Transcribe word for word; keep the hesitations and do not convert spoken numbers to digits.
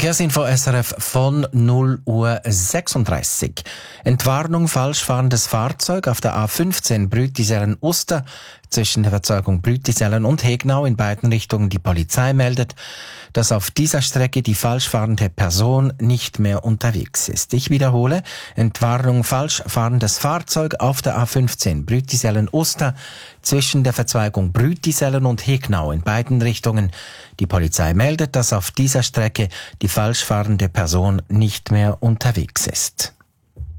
Verkehrsinfo S R F von null Uhr sechsunddreißig. Entwarnung falsch fahrendes Fahrzeug auf der A fünfzehn Brütisellen-Uster zwischen der Verzeugung Brütisellen und Hegnau in beiden Richtungen. Die Polizei meldet, dass auf dieser Strecke die falsch fahrende Person nicht mehr unterwegs ist. Ich wiederhole, Entwarnung falsch fahrendes Fahrzeug auf der A fünfzehn Brütisellen-Uster zwischen der Verzweigung Brütisellen und Hegnau in beiden Richtungen. Die Polizei meldet, dass auf dieser Strecke die falsch fahrende Person nicht mehr unterwegs ist.